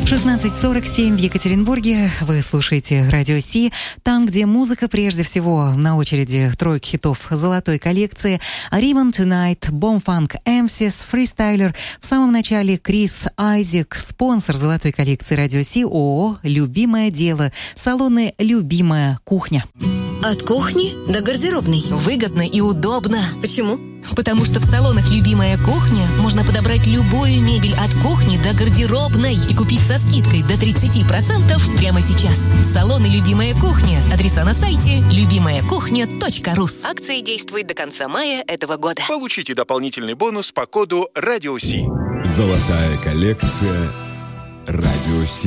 16:47 в Екатеринбурге. Вы слушаете Радио Си, там, где музыка прежде всего. На очереди тройка хитов золотой коллекции. Ribbon Tonight, Bomfunk MCs, Freestyler. В самом начале Крис Айзек, спонсор золотой коллекции Радио Си, ООО «Любимое дело», салоны «Любимая кухня». От кухни до гардеробной. Выгодно и удобно. Почему? Потому что в салонах «Любимая кухня» можно подобрать любую мебель от кухни до гардеробной и купить со скидкой до 30% прямо сейчас. Салоны «Любимая кухня». Адреса на сайте любимаякухня.рус. Акция действует до конца мая этого года. Получите дополнительный бонус по коду «Радио Си». Золотая коллекция «Радио Си».